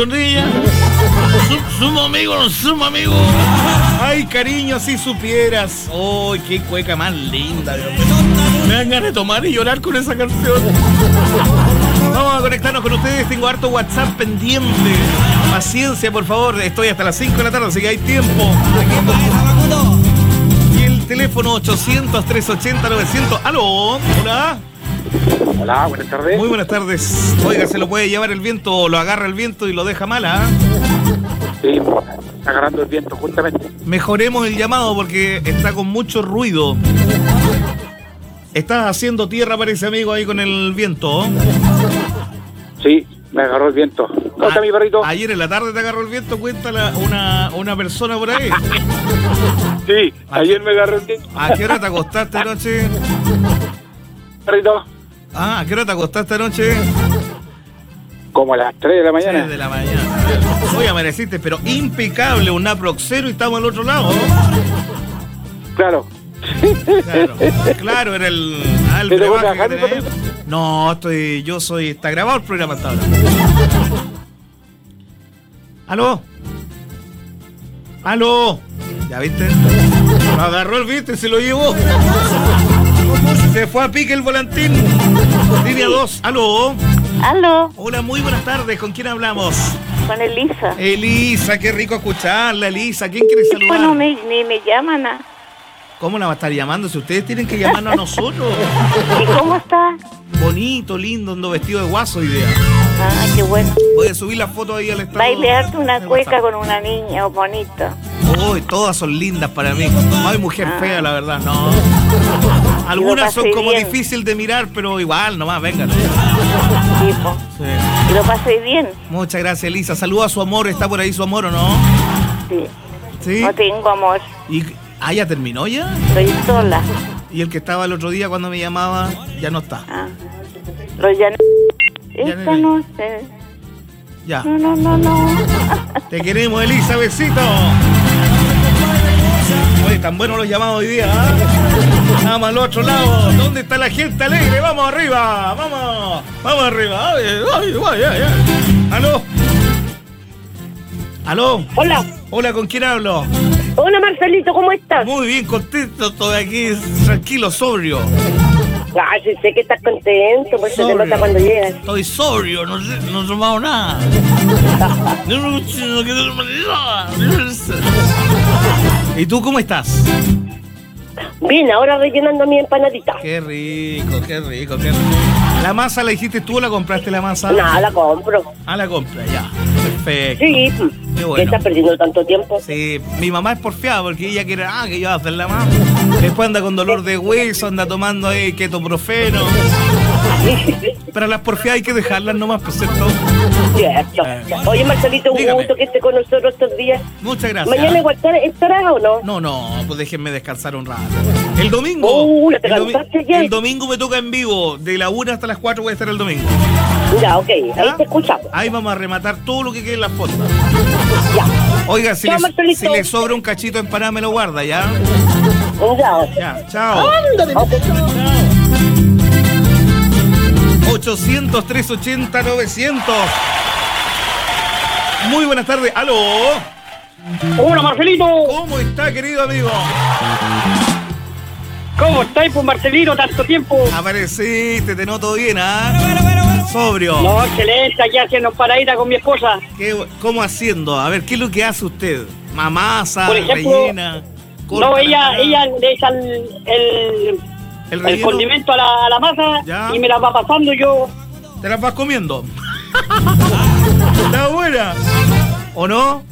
Ella. Sumo amigo. Ay, cariño, si supieras. Ay, qué cueca más linda, Dios mío. Me dan ganas de tomar y llorar con esa canción. Vamos a conectarnos con ustedes. Tengo harto WhatsApp pendiente. Paciencia, por favor. Estoy hasta las 5 de la tarde, así que hay tiempo. Y el teléfono 800-380-900. ¿Aló? ¿Hola? Hola, buenas tardes. Muy buenas tardes. Oiga, ¿se lo puede llevar el viento o lo agarra el viento y lo deja mala? Sí, está agarrando el viento justamente. Mejoremos el llamado porque está con mucho ruido. Estás haciendo tierra, parece, amigo, ahí con el viento. Sí, me agarró el viento. ¿Cómo está mi perrito? Ayer en la tarde te agarró el viento, cuenta una persona por ahí. Sí, ayer me agarró el viento. ¿A qué hora te acostaste anoche? Perrito. ¿A qué hora te acostaste anoche? Como a las 3 de la mañana. 3 de la mañana. Hoy amaneciste, pero impecable, un Naproxero y estamos al otro lado. Claro. Claro, era el ¿Pero vos brebaje que trabajando, tenés. No, está grabado el programa hasta ahora. ¿Aló? ¿Ya viste? Lo agarró el viento y se lo llevó. Se fue a pique el volantín. Línea 2. ¿Aló? Hola, muy buenas tardes. ¿Con quién hablamos? Con Elisa. Elisa, qué rico escucharla, Elisa. ¿Quién quiere saludar? Bueno, ni me llaman. ¿Cómo la va a estar llamando? Si ustedes tienen que llamarnos a nosotros. ¿Y cómo está? Bonito, lindo, ando vestido de guaso hoy día. Ah, qué bueno. Voy a subir la foto ahí al estado. Bailearte una cueca con una niña bonita. Uy, todas son lindas para mí. No hay mujer fea, la verdad, no. Algunas son como difícil de mirar, pero igual, nomás, vengan. Tipo. Sí. Y lo pasé bien. Muchas gracias, Elisa. Saluda a su amor. ¿Está por ahí su amor o no? Sí. ¿Sí? No tengo amor. ¿Ya terminó ya? Estoy sola. ¿Y el que estaba el otro día cuando me llamaba ya no está? Pero ya no. Esta no sé. Ya. No. Te queremos, Elisa, besito. Oye, tan buenos los llamados hoy día, ¿eh? Vamos al otro lado. ¿Dónde está la gente alegre? Vamos arriba. Vamos arriba. Ay. ¿Aló? Hola, ¿con quién hablo? Hola, Marcelito, ¿cómo estás? Muy bien, contento. Estoy aquí, tranquilo, sobrio. Ah, sí, sé que estás contento, pues se te nota cuando llegas. Estoy sobrio, no he tomado nada. No quiero tomar nada. ¿Y tú cómo estás? Bien, ahora rellenando mi empanadita. Qué rico. ¿La masa la hiciste tú o la compraste la masa? No, la compro. La compra, ya. Perfecto. Sí, qué bueno. ¿Qué estás perdiendo tanto tiempo? Sí, mi mamá es porfiada porque ella quiere que yo voy a hacer la masa. Después anda con dolor de hueso, anda tomando ahí ketoprofeno. Pero las porfiadas hay que dejarlas nomás, por cierto. Cierto. Oye, Marcelito, un gusto que esté con nosotros estos días. Muchas gracias. ¿Mañana igual estarás o no? No, pues déjenme descansar un rato. El domingo. El domingo me toca en vivo. De la 1 hasta las 4 voy a estar el domingo. Ya, ok. Ahí te escuchamos. Ahí vamos a rematar todo lo que quede en la foto. Ya. Oiga, si le sobra un cachito de empanada, me lo guarda, ¿ya? Ya, chao. 800-380-900. Muy buenas tardes. ¿Aló? Hola, Marcelito. ¿Cómo está, querido amigo? ¿Cómo estáis, pues, Marcelino? Tanto tiempo. Apareciste, te noto bien, ¿ah? Sobrio. No, excelente, aquí haciendo paradita con mi esposa. ¿Cómo haciendo? A ver, ¿qué es lo que hace usted? ¿Mamasa, por ejemplo, rellena? No, ella le echa el condimento a la masa. ¿Ya? Y me la va pasando yo. ¿Te la vas comiendo? ¿Está buena? ¿O no?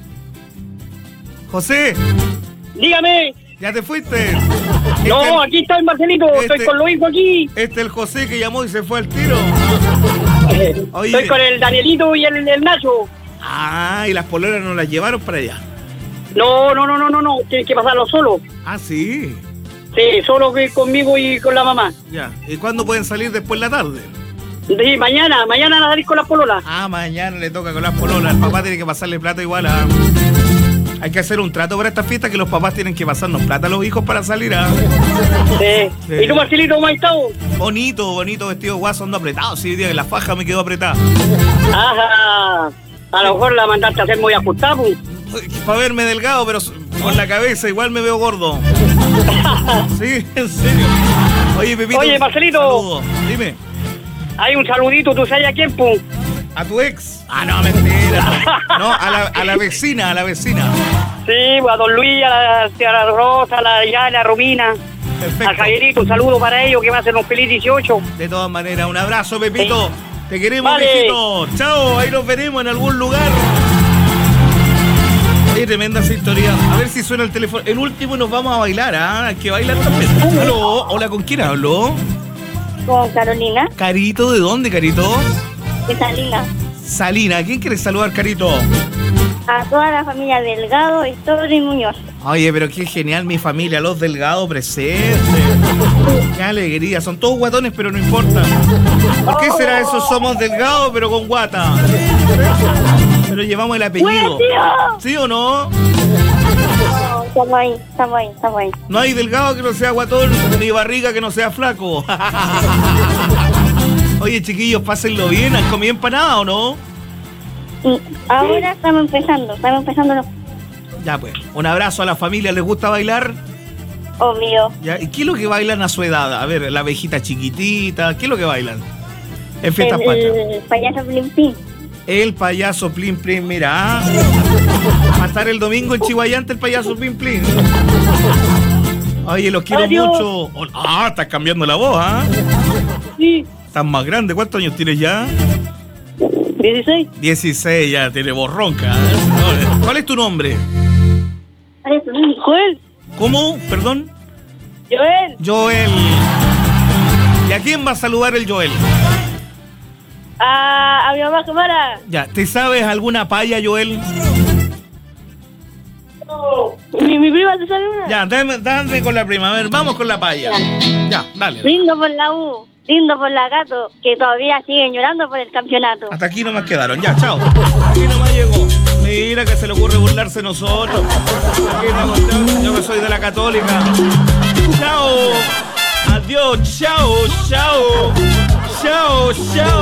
José. Dígame. ¿Ya te fuiste? No, aquí estoy, Marcelito. Estoy con Luis aquí. Este es el José que llamó y se fue al tiro. Oye. Estoy con el Danielito y el Nacho. ¿Y las poleras no las llevaron para allá? No. Tienes que pasarlo solo. Sí. Sí, solo que conmigo y con la mamá. Ya. ¿Y cuándo pueden salir después de la tarde? Sí, mañana a salir con las pololas. Mañana le toca con las pololas. El papá tiene que pasarle plata igual a... Hay que hacer un trato para esta fiesta que los papás tienen que pasarnos plata a los hijos para salir a... Sí. ¿Y tú, Marcelito, cómo has estado? Bonito, vestido guaso, ando apretado. Sí, día que la faja me quedó apretada. Ajá. A lo mejor la mandaste a hacer muy ajustada, pues. Para verme delgado, pero con la cabeza igual me veo gordo. Sí, en serio. Oye, Pepito. Oye, Marcelito. Saludos. Dime. Hay un saludito, ¿tú sabes a quién, pues? ¿A tu ex? Ah, no, mentira. No, a la vecina, a la vecina. Sí, pues a don Luis, a la señora Rosa, a la Yala, a la Romina. Perfecto. A Javierito, un saludo para ellos, que va a ser un feliz 18. De todas maneras, un abrazo, Pepito. Sí. Te queremos, Vale. viejito. Chao, ahí nos veremos en algún lugar. Qué tremenda historia. A ver si suena el teléfono. En último nos vamos a bailar, ¿ah? Hay que bailar también. Aló, hola, ¿con quién hablo? Con Carolina, Carito, ¿de dónde, Carito? de Salina. Salina, ¿a quién quieres saludar, Carito? A toda la familia Delgado, Héctor y Muñoz. Oye, pero qué genial mi familia, los Delgados presentes. Qué alegría, son todos guatones, pero no importa. ¿Por qué será eso? Somos delgados, pero con guata. Pero llevamos el apellido. ¿Sí o no? No, estamos ahí, estamos ahí, estamos ahí. No hay delgado que no sea guatón, ni barriga que no sea flaco. Oye, chiquillos, pásenlo bien. ¿Han comido empanada o no? Ahora estamos empezando. Ya pues, un abrazo a la familia. ¿Les gusta bailar? Obvio. ¿Ya? ¿Y qué es lo que bailan a su edad? A ver, la abejita chiquitita, ¿qué es lo que bailan? En fiestas patrias. El payaso Plim Plim. El payaso Plim Plim, mira. Va a estar el domingo en Chihuayante el payaso Plim Plim. Oye, los quiero mucho. Ah, estás cambiando la voz, ¿ah? Sí. Estás más grande. ¿Cuántos años tienes ya? 16. 16, ya tiene voz ronca. ¿Cuál es tu nombre? Joel. ¿Cómo? Perdón. Joel. Joel. ¿Y a quién va a saludar el Joel? A mi mamá Camara. Ya, ¿te sabes alguna paya, Joel? Mi prima te sabe una. Ya, dame con la prima. A ver, vamos con la paya. Ya, dale. Lindo por la U, lindo por la Gato, que todavía siguen llorando por el campeonato. Hasta aquí nomás quedaron. Ya, chao. Aquí nomás llegó. Mira que se le ocurre burlarse de nosotros. Aquí nomás, yo que soy de la Católica. Chao. Adiós. Chao, chao. Chao, chao.